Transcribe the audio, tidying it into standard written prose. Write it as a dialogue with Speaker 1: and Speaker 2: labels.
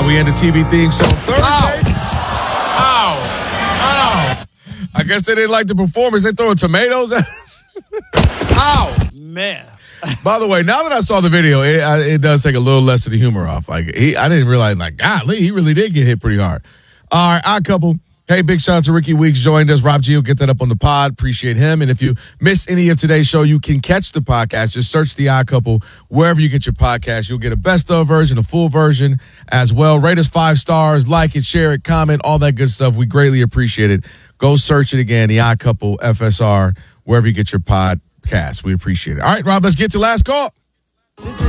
Speaker 1: we end the TV theme song Thursdays.
Speaker 2: Ow.
Speaker 1: I guess they didn't like the performance. They throwing tomatoes at us.
Speaker 2: Ow. Man.
Speaker 1: By the way, now that I saw the video, it does take a little less of the humor off. Like I didn't realize, like, golly, he really did get hit pretty hard. All right, Odd Couple. Hey, big shout out to Ricky Weeks joined us. Rob G will get that up on the pod. Appreciate him. And if you missed any of today's show, you can catch the podcast. Just search The Odd Couple wherever you get your podcast. You'll get a best of version, a full version as well. Rate us 5 stars, like it, share it, comment, all that good stuff. We greatly appreciate it. Go search it again, The Odd Couple FSR, wherever you get your podcast. We appreciate it. All right, Rob, let's get to last call.